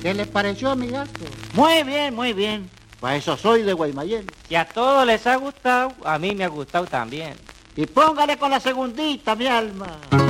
¿Qué les pareció, mi gato? Muy bien, muy bien. Para eso soy de Guaymallén. Si a todos les ha gustado, a mí me ha gustado también. Y póngale con la segundita, mi alma.